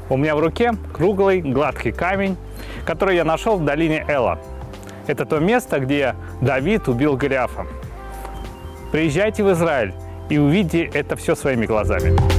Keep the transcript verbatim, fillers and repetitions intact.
У меня в руке круглый гладкий камень, который я нашел в долине Эла. Это то место, где Давид убил Голиафа. Приезжайте в Израиль и увидите это все своими глазами.